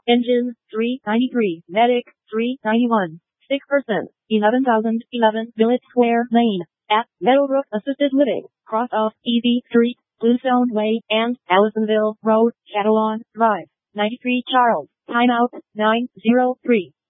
Engine, 393. Medic, 391. Sick person, 11,011 Village Square Lane, at Meadowbrook Assisted Living, cross off Easy Street, Bluestone Way, and Allisonville Road, Catalan Drive. 93 Charles, timeout, 903.